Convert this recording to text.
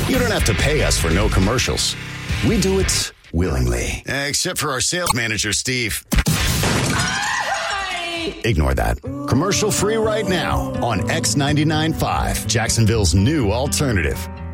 You don't have to pay us for no commercials. We do it willingly. Except for our sales manager, Steve. Ignore that. Commercial free right now on X99.5, Jacksonville's new alternative.